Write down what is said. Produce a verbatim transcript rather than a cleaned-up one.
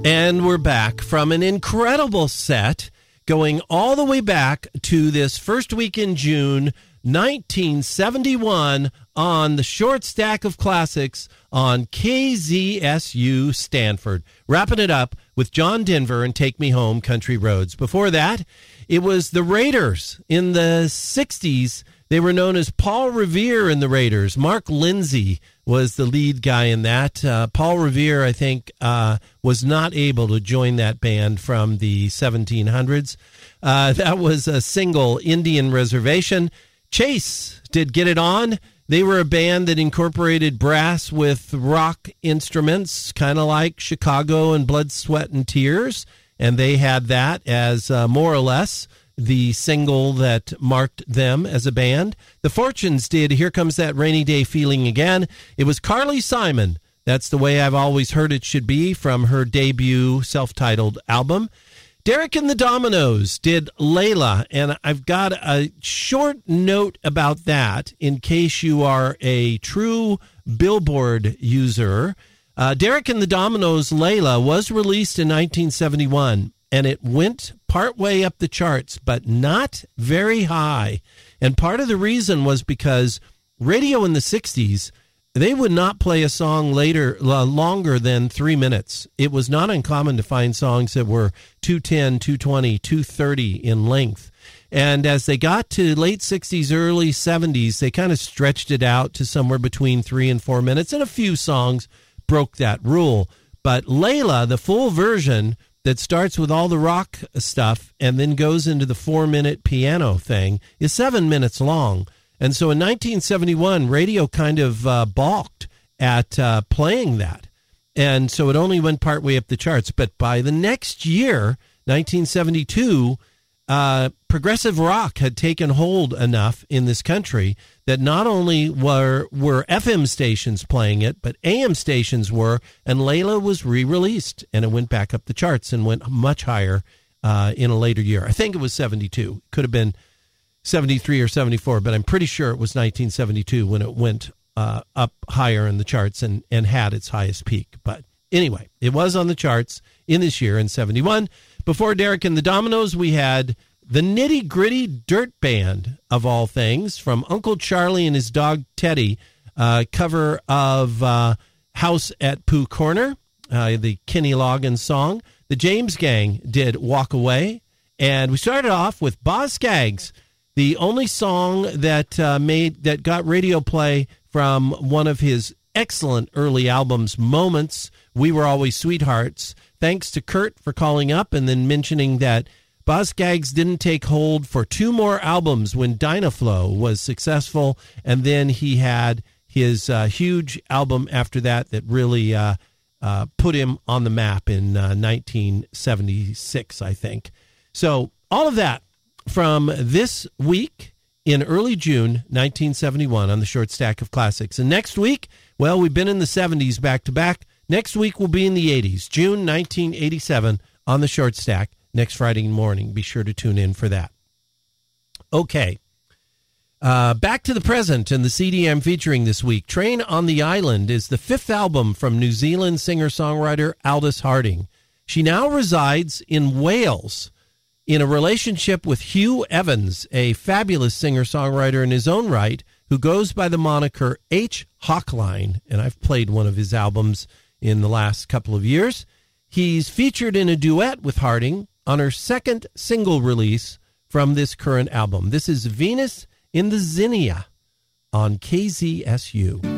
And we're back from an incredible set going all the way back to this first week in June, nineteen seventy-one, on the Short Stack of Classics on K Z S U Stanford. Wrapping it up with John Denver and Take Me Home, Country Roads. Before that, it was the Raiders in the sixties. They were known as Paul Revere and the Raiders. Mark Lindsay was the lead guy in that. Uh, Paul Revere, I think, uh, was not able to join that band from the seventeen hundreds. Uh, that was a single, Indian Reservation. Chase did Get It On. They were a band that incorporated brass with rock instruments, kind of like Chicago and Blood, Sweat, and Tears. And they had that as uh, more or less the single that marked them as a band. The Fortunes did Here Comes That Rainy Day Feeling Again. It was Carly Simon. That's the way I've always heard it should be, from her debut self-titled album. Derek and the Dominoes did Layla, and I've got a short note about that in case you are a true Billboard user. Uh, Derek and the Dominoes' Layla was released in nineteen seventy-one, and it went partway up the charts, but not very high. And part of the reason was because radio in the sixties, they would not play a song later uh, longer than three minutes. It was not uncommon to find songs that were two ten, two twenty, two thirty in length. And as they got to late sixties, early seventies, they kind of stretched it out to somewhere between three and four minutes, and a few songs broke that rule. But Layla, the full version that starts with all the rock stuff and then goes into the four-minute piano thing, is seven minutes long. And so in nineteen seventy-one, radio kind of uh, balked at uh, playing that. And so it only went partway up the charts. But by the next year, nineteen seventy-two, uh, progressive rock had taken hold enough in this country that not only were, were F M stations playing it, but A M stations were, and Layla was re-released, and it went back up the charts and went much higher uh, in a later year. I think it was seventy-two. Could have been seventy-three or seventy-four, but I'm pretty sure it was nineteen seventy-two when it went uh, up higher in the charts and, and had its highest peak. But anyway, it was on the charts in this year in seventy-one. Before Derek and the Dominoes, we had the Nitty Gritty Dirt Band, of all things, from Uncle Charlie and his dog Teddy, uh, cover of uh, House at Pooh Corner, uh, the Kenny Loggins song. The James Gang did Walk Away. And we started off with Boz Scaggs, the only song that uh, made that got radio play from one of his excellent early albums, Moments, We Were Always Sweethearts. Thanks to Kurt for calling up and then mentioning that Boz Scaggs didn't take hold for two more albums when Dynaflow was successful, and then he had his uh, huge album after that that really uh, uh, put him on the map in uh, nineteen seventy-six, I think. So all of that from this week in early June nineteen seventy-one on the Short Stack of Classics. And next week, well, we've been in the seventies back to back. Next week we'll be in the eighties, June nineteen eighty-seven on the Short Stack. Next Friday morning. Be sure to tune in for that. Okay. Uh, back to the present and the C D I'm featuring this week. Train on the Island is the fifth album from New Zealand singer-songwriter Aldous Harding. She now resides in Wales in a relationship with Hugh Evans, a fabulous singer-songwriter in his own right, who goes by the moniker H. Hawkline, and I've played one of his albums in the last couple of years. He's featured in a duet with Harding on her second single release from this current album. This is Venus in the Zinnia on K Z S U.